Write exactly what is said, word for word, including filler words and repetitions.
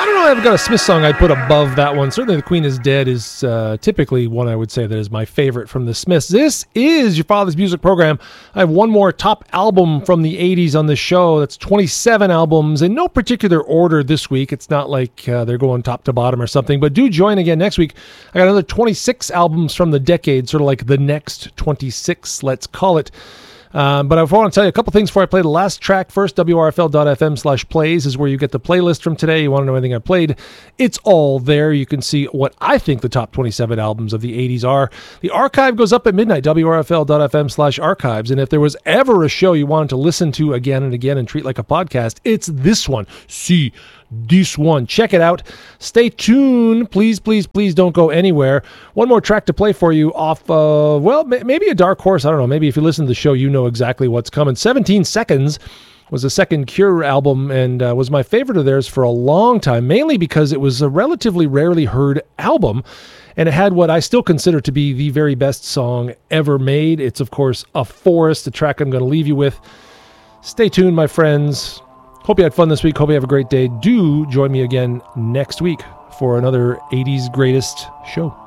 don't know if I've got a Smith song I'd put above that one. Certainly The Queen is Dead is uh, typically one I would say that is my favorite from the Smiths. This is Your Father's Music Program. I have one more top album from the eighties on this show. That's twenty-seven albums in no particular order this week. It's not like uh, they're going top to bottom or something, but do join again next week. I got another twenty-six albums from the decade, sort of like the next twenty-six, let's call it. Um, but I want to tell you a couple things before I play the last track. First, W R F L dot F M slash plays is where you get the playlist from today. You want to know anything I played, it's all there. You can see what I think the top twenty-seven albums of the eighties are. The archive goes up at midnight, W R F L dot F M slash archives. And if there was ever a show you wanted to listen to again and again and treat like a podcast, it's this one. See this one. Check it out. Stay tuned. Please, please, please don't go anywhere. One more track to play for you off, uh, well, maybe a dark horse. I don't know. Maybe if you listen to the show, you know exactly what's coming. seventeen Seconds was the second Cure album and uh, was my favorite of theirs for a long time, mainly because it was a relatively rarely heard album. And it had what I still consider to be the very best song ever made. It's, of course, A Forest, the track I'm going to leave you with. Stay tuned, my friends. Hope you had fun this week. Hope you have a great day. Do join me again next week for another eighties Greatest show.